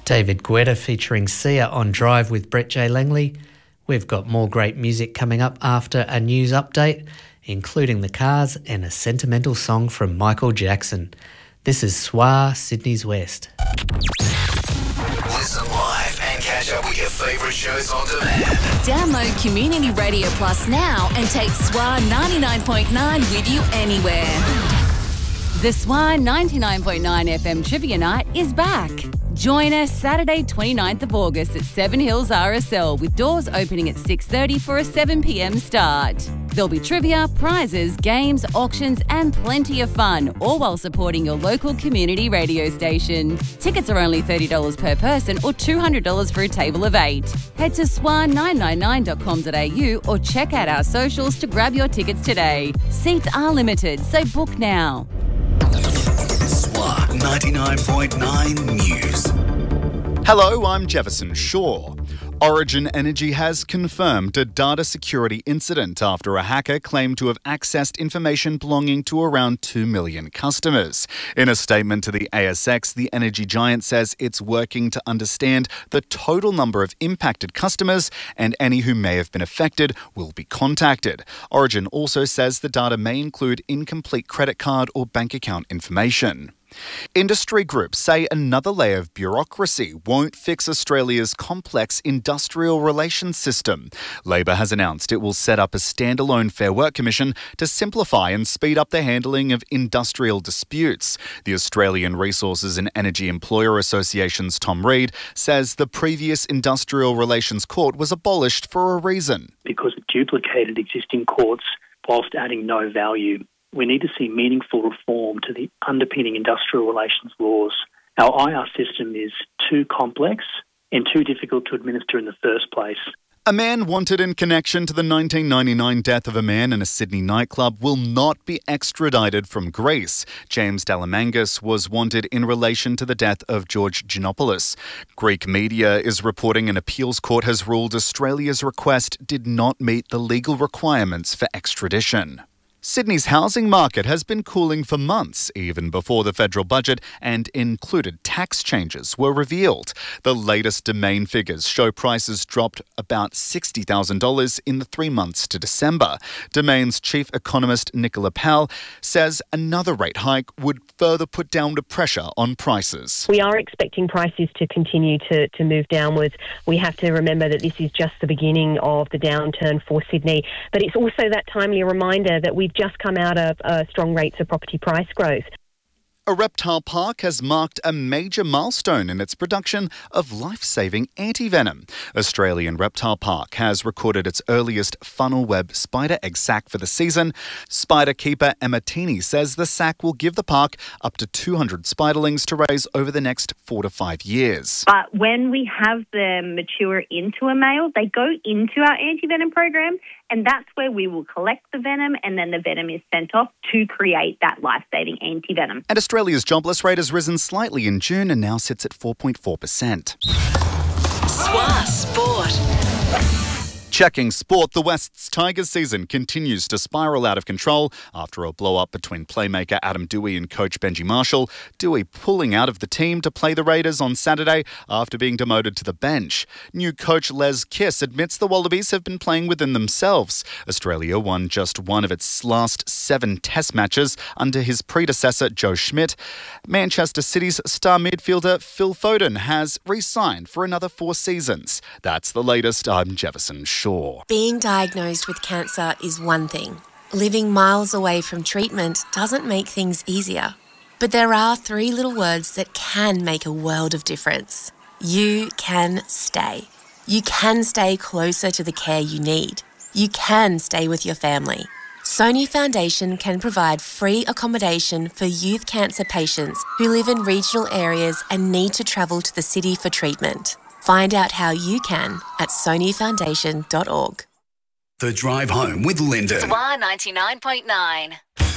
David Guetta featuring Sia on Drive with Brett J. Langley. We've got more great music coming up after a news update, including The Cars and a sentimental song from Michael Jackson. This is SWA, Sydney's West. Listen live and catch up with your favourite shows on demand. Download Community Radio Plus now and take SWA 99.9 with you anywhere. The SWA 99.9 FM Trivia Night is back. Join us Saturday 29th of August at Seven Hills RSL with doors opening at 6:30 for a 7 p.m. start. There'll be trivia, prizes, games, auctions and plenty of fun, all while supporting your local community radio station. Tickets are only $30 per person or $200 for a table of 8. Head to swan999.com.au or check out our socials to grab your tickets today. Seats are limited, so book now. SWA 99.9 News. Hello, I'm Jefferson Shaw. Origin Energy has confirmed a data security incident after a hacker claimed to have accessed information belonging to around 2 million customers. In a statement to the ASX, the energy giant says it's working to understand the total number of impacted customers, and any who may have been affected will be contacted. Origin also says the data may include incomplete credit card or bank account information. Industry groups say another layer of bureaucracy won't fix Australia's complex industrial relations system. Labor has announced it will set up a standalone Fair Work Commission to simplify and speed up the handling of industrial disputes. The Australian Resources and Energy Employer Association's Tom Reed says the previous Industrial Relations Court was abolished for a reason. Because it duplicated existing courts whilst adding no value. We need to see meaningful reform to the underpinning industrial relations laws. Our IR system is too complex and too difficult to administer in the first place. A man wanted in connection to the 1999 death of a man in a Sydney nightclub will not be extradited from Greece. James Dalamangas was wanted in relation to the death of George Giannopoulos. Greek media is reporting an appeals court has ruled Australia's request did not meet the legal requirements for extradition. Sydney's housing market has been cooling for months, even before the federal budget and included tax changes were revealed. The latest Domain figures show prices dropped about $60,000 in the 3 months to December. Domain's chief economist Nicola Powell says another rate hike would further put downward pressure on prices. We are expecting prices to continue to move downwards. We have to remember that this is just the beginning of the downturn for Sydney, but it's also that timely reminder that we've just come out of strong rates of property price growth. A reptile park has marked a major milestone in its production of life-saving anti-venom. Australian Reptile Park has recorded its earliest funnel web spider egg sac for the season. Spider keeper Emma Teeny says the sac will give the park up to 200 spiderlings to raise over the next 4 to 5 years. But when we have them mature into a male, they go into our anti-venom program, and that's where we will collect the venom, and then the venom is sent off to create that life-saving anti-venom. And Australia's jobless rate has risen slightly in June and now sits at 4.4%. SWA Sport. Checking sport, the West's Tigers season continues to spiral out of control after a blow-up between playmaker Adam Dewey and coach Benji Marshall. Dewey pulling out of the team to play the Raiders on Saturday after being demoted to the bench. New coach Les Kiss admits the Wallabies have been playing within themselves. Australia won just one of its last 7 test matches under his predecessor Joe Schmidt. Manchester City's star midfielder Phil Foden has re-signed for another 4 seasons. That's the latest. I'm Jefferson Shaw. Being diagnosed with cancer is one thing. Living miles away from treatment doesn't make things easier. But there are 3 little words that can make a world of difference. You can stay. You can stay closer to the care you need. You can stay with your family. Sony Foundation can provide free accommodation for youth cancer patients who live in regional areas and need to travel to the city for treatment. Find out how you can at sonyfoundation.org. The Drive Home with Lyndon. SWA 99.9.